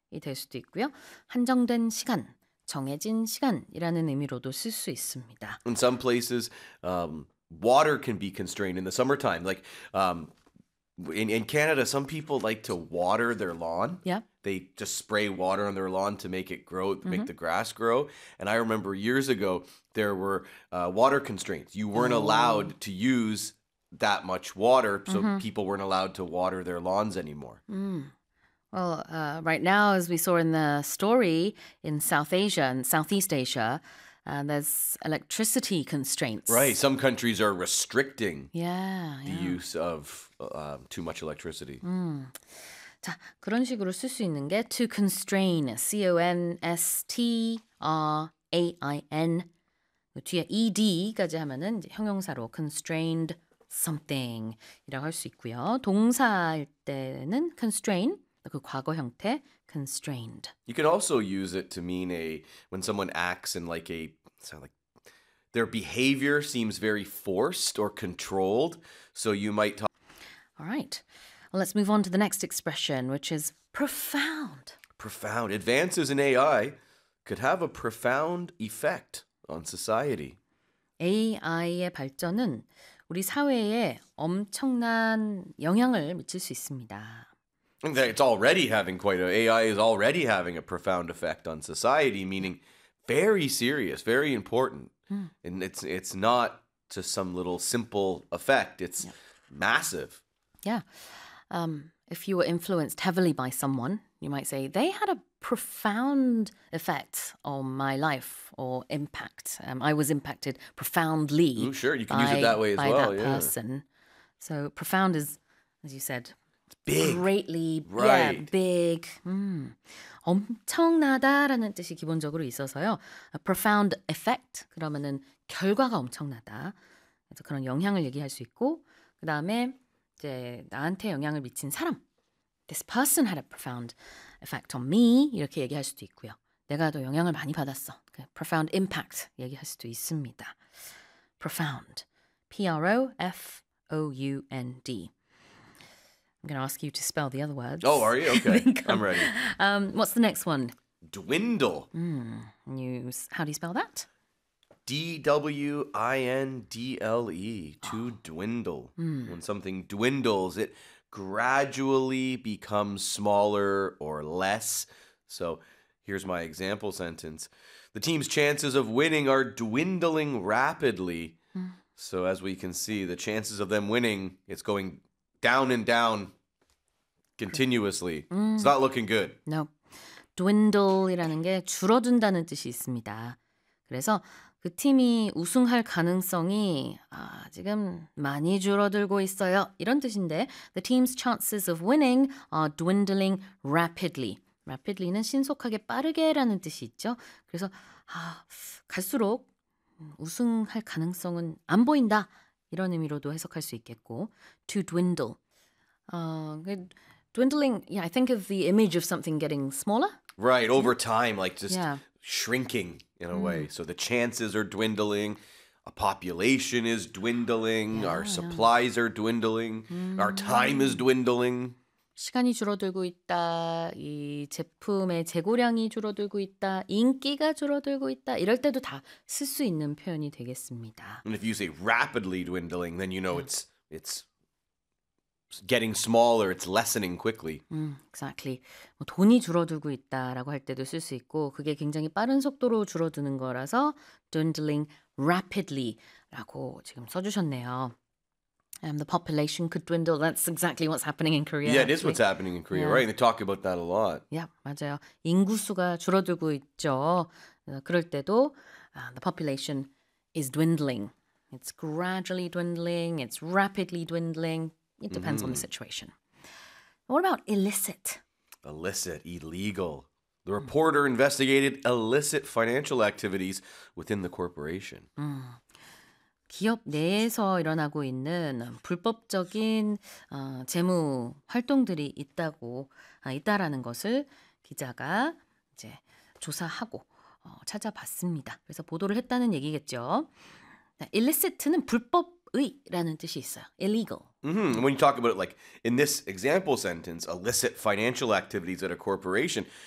될 수도 있고요. 한정된 시간, 정해진 시간이라는 의미로도 쓸 수 있습니다. In some places, water can be constrained in the summertime. Like in Canada, some people like to water their lawn. Yeah. They just spray water on their lawn to make it grow, make the grass grow. And I remember years ago, there were water constraints. You weren't allowed to use that much water, so people weren't allowed to water their lawns anymore. Well, right now, as we saw in the story in South Asia and Southeast Asia, there's electricity constraints. Right. Some countries are restricting Yeah. the use of too much electricity. 자, 그런 식으로 쓸 수 있는 게 to constrain, constrain. 뒤에 ed까지 하면은 이제 형용사로 constrained something이라고 할 수 있고요. 동사일 때는 constrain, 그 과거 형태 constrained. You can also use it to mean when someone acts in like their behavior seems very forced or controlled. So you might talk. All right. Well, let's move on to the next expression, which is profound. Profound. Advances in AI could have a profound effect on society. AI의 발전은 우리 사회에 엄청난 영향을 미칠 수 있습니다. It's already having AI is already having a profound effect on society, meaning very serious, very important. And it's not just some little simple effect. It's massive. Yeah. If you were influenced heavily by someone, you might say they had a profound effect on my life or impact. I was impacted profoundly. Ooh, sure, you can use it that way as by well. that person. So profound is, as you said, big. greatly, Right. big. 엄청나다라는 뜻이 기본적으로 있어서요. A profound effect 그러면은 결과가 엄청나다. 그래서 그런 영향을 얘기할 수 있고, 그 다음에 이제 나한테 영향을 미친 사람. This person had a profound effect on me. 이렇게 얘기할 수도 있고요. 내가 더 영향을 많이 받았어. Profound impact 얘기할 수도 있습니다. Profound. Profound. I'm going to ask you to spell the other words. Oh, are you? Okay. I'm ready. What's the next one? Dwindle. How do you spell that? Dwindle. To dwindle. When something dwindles, it gradually becomes smaller or less. So here's my example sentence. The team's chances of winning are dwindling rapidly. So as we can see, the chances of them winning, it's going down and down continuously. It's not looking good. No. dwindle이라는 게 줄어든다는 뜻이 있습니다. 그래서 그 팀이 우승할 가능성이 지금 많이 줄어들고 있어요. 이런 뜻인데 the team's chances of winning are dwindling rapidly. rapidly는 신속하게 빠르게라는 뜻이 있죠. 그래서 갈수록 우승할 가능성은 안 보인다. 이런 의미로도 해석할 수 있겠고 to dwindle. Dwindling, yeah, I think of the image of something getting smaller. Right, over time, like just Yeah. shrinking in a way. So the chances are dwindling, a population is dwindling, our supplies are dwindling, our time is dwindling. 시간이 줄어들고 있다. 이 제품의 재고량이 줄어들고 있다. 인기가 줄어들고 있다. 이럴 때도 다 쓸 수 있는 표현이 되겠습니다. And if you say rapidly dwindling, then you know it's getting smaller, it's lessening quickly. Exactly. 뭐 돈이 줄어들고 있다라고 할 때도 쓸 수 있고 그게 굉장히 빠른 속도로 줄어드는 거라서 dwindling rapidly라고 지금 써주셨네요. The population could dwindle. That's exactly what's happening in Korea. Yeah, it is what's happening in Korea, Yeah. right? And they talk about that a lot. Yeah, 맞아요. 인구수가 줄어들고 있죠. 그럴 때도 the population is dwindling. It's gradually dwindling. It's rapidly dwindling. It depends on the situation. What about illicit? Illicit, illegal. The reporter investigated illicit financial activities within the corporation. 기업 내에서 일어나고 있는 불법적인 재무 활동들이 있다라는 것을 기자가 이제 조사하고 찾아봤습니다. 그래서 보도를 했다는 얘기겠죠. illicit는 불법의라는 뜻이 있어요. illegal. And when you talk about it, like in this example sentence, illicit financial activities at a corporation,